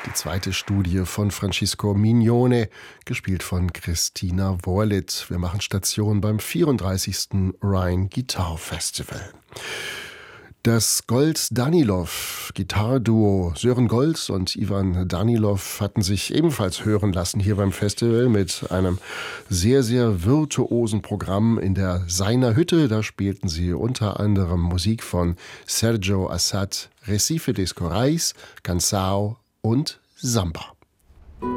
Die zweite Studie von Francisco Mignone, gespielt von Christina Worlitt. Wir machen Station beim 34. Rhine Guitar Festival. Das Goltz-Danilov-Gitarrenduo Sören Goltz und Ivan Danilov hatten sich ebenfalls hören lassen hier beim Festival mit einem sehr, sehr virtuosen Programm in der Seiner Hütte. Da spielten sie unter anderem Musik von Sergio Assad, Recife dos Corais, Canção und Samba.